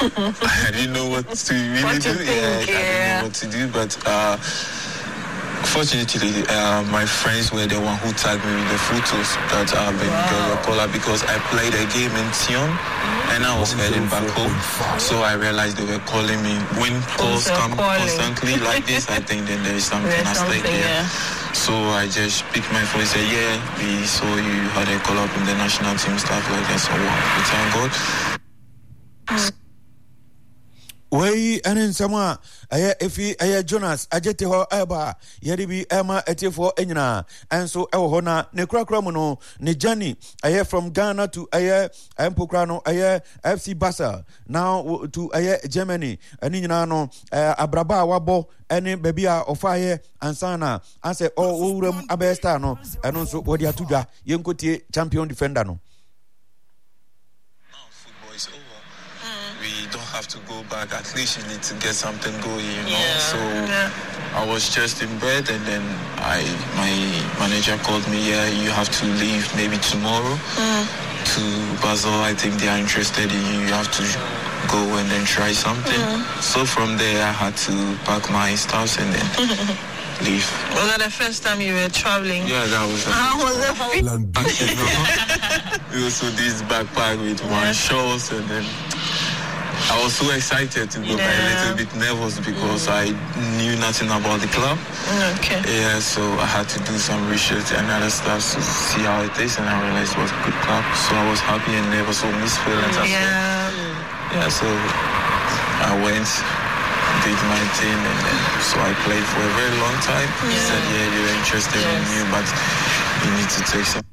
I didn't know what to really do. I didn't know what to do, but fortunately, my friends were the one who tagged me with the photos that I've been a caller because I played a game in Sion and I was heading back home. So I realized they were calling me. When calls come constantly like this, I think then there is something at stake here. So I just picked my phone and said, we saw you had a call up in the national team, stuff like that. So we thank God. Way and in summer, if he Jonas, Ajete ho eba, Yadibi Emma Etifo Enina, and so Elhona, Necra Cromono, Nejani, from Ghana to Empocrano, FC Basel, now to Germany, and Inano, Abraba Wabo, any Babia of fire, and Sana, I say, oh, Urum Abestano, and also Wadiatuga, Yonkoti, champion defender. No. We don't have to go back. At least you need to get something going, you know. So I was just in bed, and then my manager called me. You have to leave maybe tomorrow to Basel. I think they are interested in you. You have to go and then try something. So from there, I had to pack my stuff and then leave. Was that the first time you were traveling? Yeah, that was. How was it? It was with this backpack with my shorts, and then I was so excited to go, but a little bit nervous because I knew nothing about the club. Okay. Yeah, so I had to do some research and other stuff to see how it is, and I realized it was a good club. So I was happy and nervous, so mixed feelings as well. Yeah, so I went, did my thing, and then so I played for a very long time. He said, you're interested in me, but you need to take some.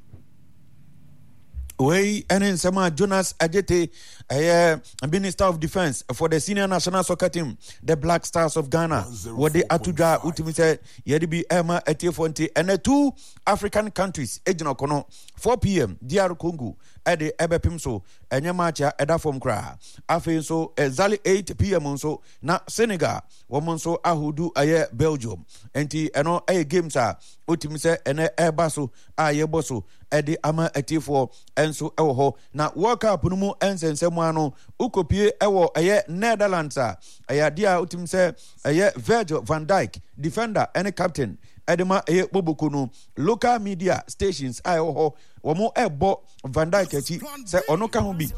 Way and in Sama Jonas Ajete, Minister of Defense for the senior national soccer team, the Black Stars of Ghana. What they Atuja Utimise, Yedibi Emma Etifonte, and the 2 African countries, Ejino Kono, 4 p.m. DR Congo, Ede Ebepimso, and Yamacha Edafom Kra. Afe so Zali 8 p.m. so na Senegal, Womonso Ahudu Aye Belgium, Enti Eno Aye Games are Utimise and Ebaso Aye Boso, Ede Ama Etifo, and so Ewo na World Cup Numu Ensemano, Ukopie Ewo Aye Netherlands, Aye Dia Utimise Aye Virgil van Dijk, defender and captain. Edema Bobukuno, local media stations, Wamo Ebo Van Dijk, say Onoka Humbi,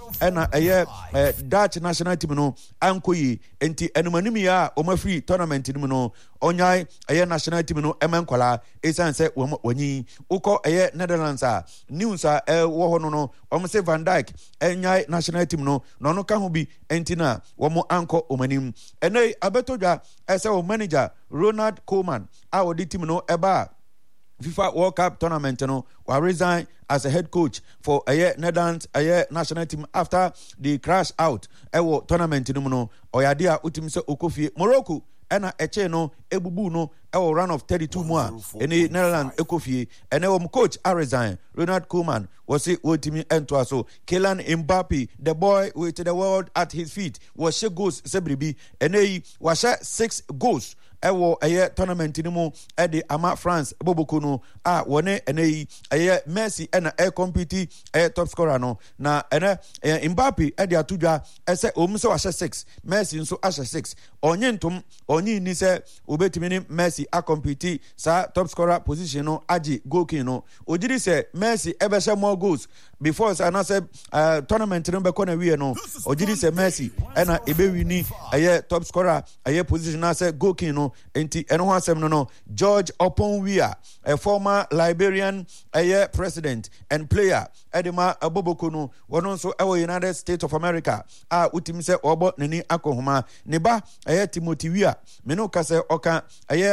and Dutch national team no, Ankoyi, enti Enumanimia, Oma free tournament in Muno, Onyai, national team no, Emankola, Esan say Wani, Uko Netherlands, News Wohono, Omase Van Dijk, Enyai national team no, Nonoka Humbi, Entina, Wamo Anko Omanim, and Abetoja, as our manager, Ronald Koeman, our team no, Eba. FIFA World Cup tournament no will resign as a head coach for Netherlands national team after the crash out tournament no oyadia utimse okofie Morocco ena eche no ebubu no run of 32 more any Netherlands ekofie ene coach resign Ronald Koeman was it ultimate ento so Kylian Mbappe the boy with the world at his feet was she goals sebribi ene was 6 goals tournament ni mu ama France bobokuno wone ene Messi ena compete top scorer no na ene Mbappe atudwa ese omso wa 6 Messi nso 6 onye ntom onye ni se obetimi ni Messi compete sa top scorer position no agi goalkeeper no ojiri se Messi ebeshe more goals before say na say tournament no be kona wie no ojiri se Messi ena ebewini top scorer position na say goalkeeper no enti eno ho asem no George Oponwia, a former Liberian president and player edema abobokuno wono so United States of America utim se obo nani akohoma ne ba Timothy Weah meno kase oka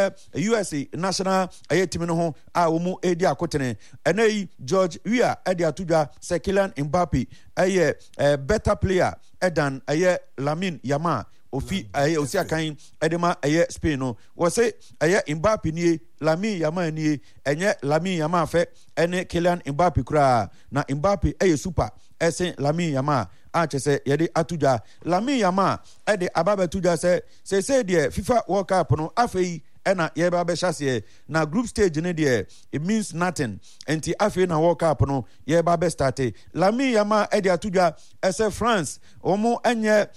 USA national team no ho omu edi akotene enai George Weah edi atudwa se Kylian Mbappe better player than Lamine Yamal ofi osi akan edema Spain no wo say Mbappe nie Lamine Yamal nie enye Lamine Yamal fe ene Kylian Mbappe kura na Mbappe super esen Lamine Yamal chese yede atuja Lamine Yamal ede ababa tuja se de FIFA World Cup no afei ena yeba be hyase na group stage ne de it means nothing enti afei na World Cup no yeba be start Lamine Yamal ede atuja ese France omo enye